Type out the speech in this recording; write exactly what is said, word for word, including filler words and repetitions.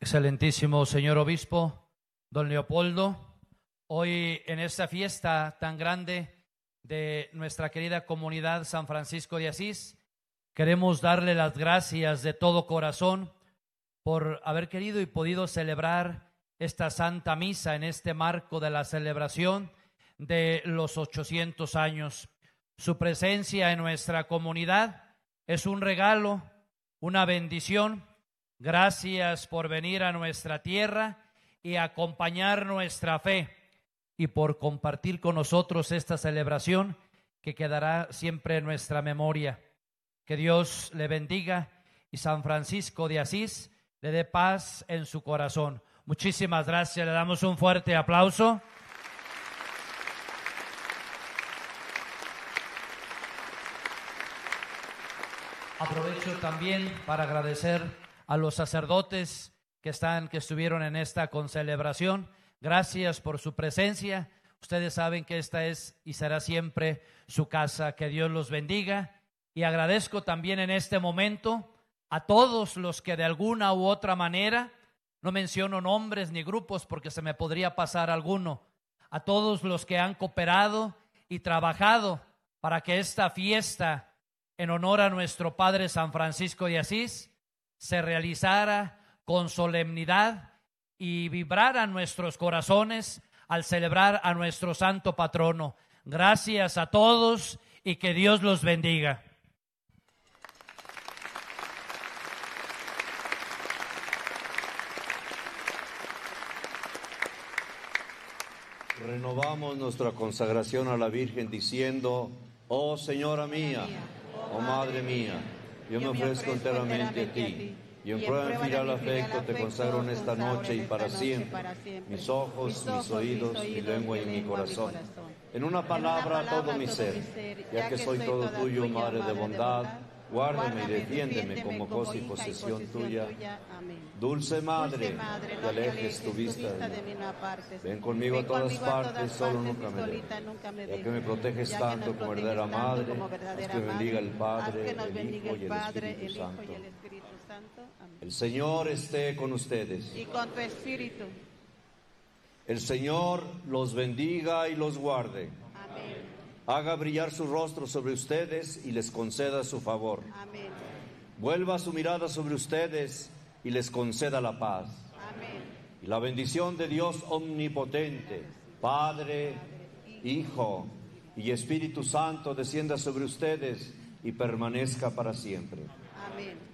Excelentísimo señor obispo, don Leopoldo, hoy en esta fiesta tan grande de nuestra querida comunidad San Francisco de Asís, queremos darle las gracias de todo corazón por haber querido y podido celebrar esta Santa Misa en este marco de la celebración de los ochocientos años. Su presencia en nuestra comunidad es un regalo, una bendición. Gracias por venir a nuestra tierra y acompañar nuestra fe y por compartir con nosotros esta celebración que quedará siempre en nuestra memoria. Que Dios le bendiga y San Francisco de Asís le dé paz en su corazón. Muchísimas gracias, le damos un fuerte aplauso. Aprovecho también para agradecer a los sacerdotes que están, que estuvieron en esta concelebración. Gracias por su presencia. Ustedes saben que esta es y será siempre su casa. Que Dios los bendiga. Y agradezco también en este momento a todos los que de alguna u otra manera, no menciono nombres ni grupos porque se me podría pasar alguno, a todos los que han cooperado y trabajado para que esta fiesta en honor a nuestro Padre San Francisco de Asís se realizara con solemnidad y vibrara nuestros corazones al celebrar a nuestro santo patrono. Gracias a todos y que Dios los bendiga. Renovamos nuestra consagración a la Virgen diciendo: oh Señora mía, oh Madre mía, yo me ofrezco enteramente a ti, y en prueba de fiel afecto te consagro en esta noche y para siempre mis ojos, mis oídos, mi lengua y mi corazón. En una palabra, todo mi ser, ya que soy todo tuyo, Madre de bondad, guárdame y defiéndeme como cosa y posesión tuya. Dulce Madre, que alejes tu vista de mí. Ven conmigo a todas partes, solo nunca me dejes. Ya que me proteges tanto como verdadera Madre, haz que me bendiga el Padre, el Hijo y el Espíritu Santo. El Señor esté con ustedes. Y con tu espíritu. El Señor los bendiga y los guarde. Amén. Haga brillar su rostro sobre ustedes y les conceda su favor. Amén. Vuelva su mirada sobre ustedes y les conceda la paz. Amén. Y la bendición de Dios omnipotente, Padre, Hijo y Espíritu Santo descienda sobre ustedes y permanezca para siempre. Amén.